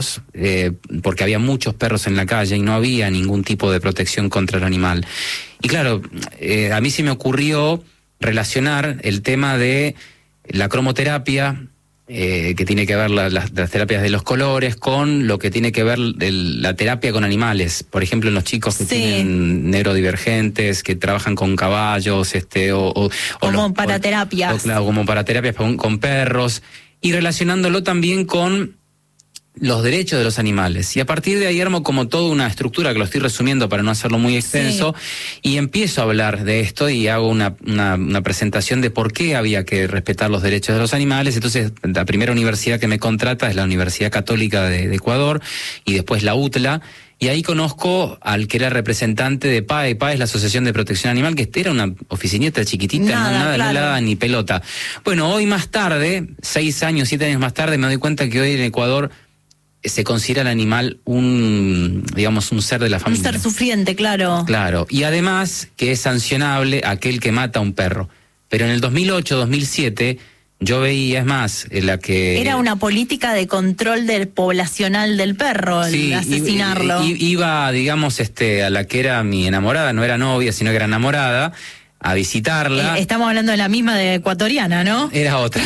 porque había muchos perros en la calle y no había ningún tipo de protección contra el animal. Y claro, a mí se me ocurrió relacionar el tema de la cromoterapia, que tiene que ver las terapias de los colores, con lo que tiene que ver la terapia con animales. Por ejemplo, en los chicos que tienen neurodivergentes, que trabajan con caballos, como para terapias. Claro, como para terapias con perros, y relacionándolo también con los derechos de los animales. Y a partir de ahí armo como toda una estructura, que lo estoy resumiendo para no hacerlo muy extenso, y empiezo a hablar de esto y hago una presentación de por qué había que respetar los derechos de los animales. Entonces, la primera universidad que me contrata es la Universidad Católica de Ecuador, y después la UTLA, y ahí conozco al que era representante de PAE. PAE es la Asociación de Protección Animal, que era una oficinita chiquitita, nada, no le daba ni pelota. Bueno, hoy más tarde, 7 años más tarde, me doy cuenta que hoy en Ecuador se considera el animal un ser de la familia. Un ser sufriente, claro. Claro, y además que es sancionable aquel que mata a un perro. Pero en el 2008, 2007, yo veía, es más, era una política de control poblacional del perro, el asesinarlo. Iba, digamos, a la que era mi enamorada, no era novia, sino que era enamorada, a visitarla. Estamos hablando de la misma de ecuatoriana, ¿no? Era otra.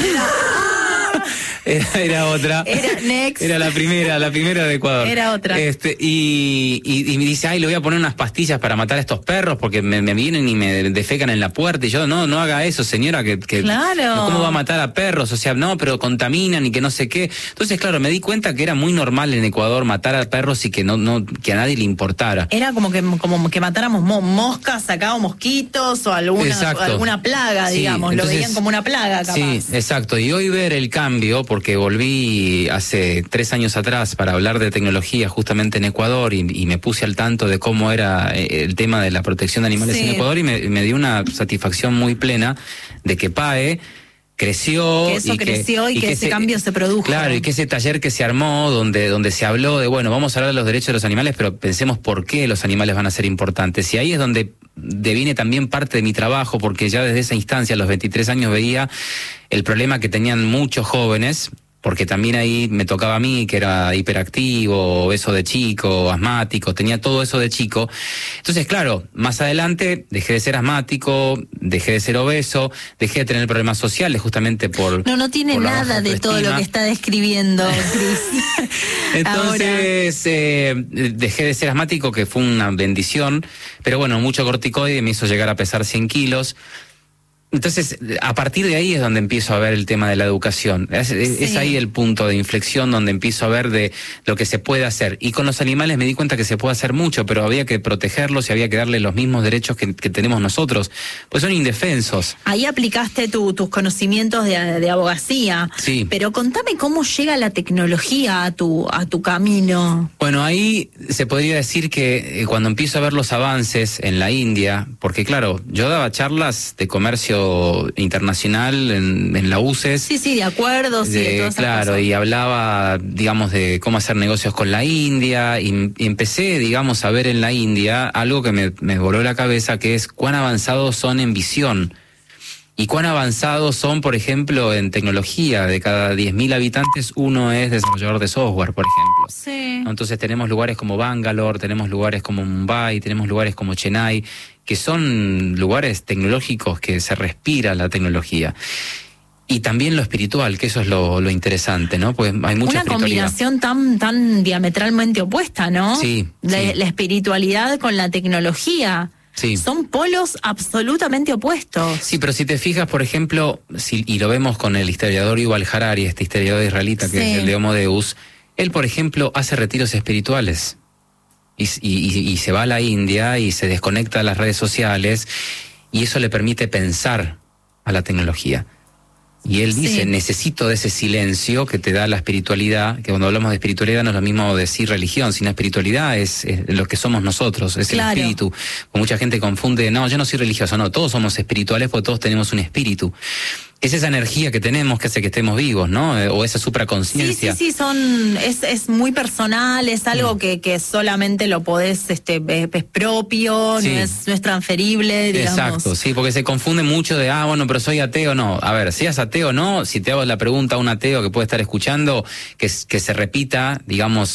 Era otra. Era la primera de Ecuador. Era otra. Y me dice, le voy a poner unas pastillas para matar a estos perros porque me vienen y me defecan en la puerta. Y yo, no haga eso, señora, que claro. ¿Cómo va a matar a perros? O sea, no, pero contaminan y que no sé qué. Entonces, claro, me di cuenta que era muy normal en Ecuador matar a perros y que que a nadie le importara. Era como que matáramos moscas, sacábamos mosquitos o alguna plaga, digamos. Entonces, lo veían como una plaga, capaz. Sí, exacto. Y hoy ver el cambio, porque volví hace 3 años atrás para hablar de tecnología justamente en Ecuador, y me puse al tanto de cómo era el tema de la protección de animales en Ecuador, y me dio una satisfacción muy plena de que PAE creció. Que eso creció y que ese cambio se produjo. Claro, y que ese taller que se armó, donde se habló de, vamos a hablar de los derechos de los animales, pero pensemos por qué los animales van a ser importantes. Y ahí es donde deviene también parte de mi trabajo, porque ya desde esa instancia, a los 23 años, veía el problema que tenían muchos jóvenes, porque también ahí me tocaba a mí, que era hiperactivo, obeso de chico, asmático, tenía todo eso de chico. Entonces, claro, más adelante dejé de ser asmático, dejé de ser obeso, dejé de tener problemas sociales justamente por... No tiene nada de todo lo que está describiendo, Cris. Entonces, dejé de ser asmático, que fue una bendición, pero mucho corticoide me hizo llegar a pesar 100 kilos. Entonces, a partir de ahí es donde empiezo a ver el tema de la educación. Es ahí el punto de inflexión donde empiezo a ver de lo que se puede hacer. Y con los animales me di cuenta que se puede hacer mucho, pero había que protegerlos y había que darles los mismos derechos que tenemos nosotros, pues son indefensos. Ahí aplicaste tus conocimientos de abogacía. Sí. Pero contame cómo llega la tecnología a tu camino. Bueno, ahí se podría decir que cuando empiezo a ver los avances en la India, porque claro, yo daba charlas de comercio internacional en la UCES. Sí, de acuerdos y de todas esas claro, cosas. Y hablaba, digamos, de cómo hacer negocios con la India, y empecé, digamos, a ver en la India algo que me voló la cabeza, que es cuán avanzados son en visión. Y cuán avanzados son, por ejemplo, en tecnología. De cada 10.000 habitantes, uno es desarrollador de software, por ejemplo. Sí. Entonces tenemos lugares como Bangalore, tenemos lugares como Mumbai, tenemos lugares como Chennai, que son lugares tecnológicos que se respira la tecnología. Y también lo espiritual, que eso es lo interesante, ¿no? Pues hay mucha espiritualidad. Una combinación tan diametralmente opuesta, ¿no? Sí. La espiritualidad con la tecnología. Sí. Son polos absolutamente opuestos. Sí, pero si te fijas, por ejemplo, y lo vemos con el historiador Yuval Harari, este historiador israelita que es el de Homo Deus, él, por ejemplo, hace retiros espirituales. Y se va a la India y se desconecta de las redes sociales, y eso le permite pensar a la tecnología. Y él dice, necesito de ese silencio que te da la espiritualidad, que cuando hablamos de espiritualidad no es lo mismo decir religión, sino espiritualidad es lo que somos nosotros, es el espíritu. Mucha gente confunde, no, yo no soy religioso, no, todos somos espirituales porque todos tenemos un espíritu. es esa energía que tenemos que hace que estemos vivos, ¿no? O esa supraconciencia. Sí, es muy personal, es algo que solamente lo podés, es propio, no es transferible, digamos. Exacto, sí, porque se confunde mucho de, bueno, pero soy ateo, no. A ver, seas ateo o no, si te hago la pregunta a un ateo que puede estar escuchando, que se repita, digamos,